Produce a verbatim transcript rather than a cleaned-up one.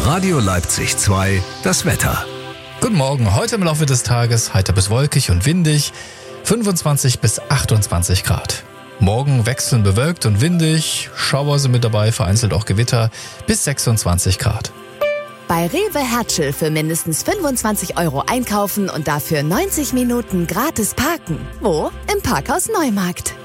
Radio Leipzig zwei, das Wetter. Guten Morgen, heute im Laufe des Tages heiter bis wolkig und windig, fünfundzwanzig bis achtundzwanzig Grad. Morgen wechselnd bewölkt und windig, Schauer sind mit dabei, vereinzelt auch Gewitter, bis sechsundzwanzig Grad. Bei Rewe Hertschel für mindestens fünfundzwanzig Euro einkaufen und dafür neunzig Minuten gratis parken. Wo? Im Parkhaus Neumarkt.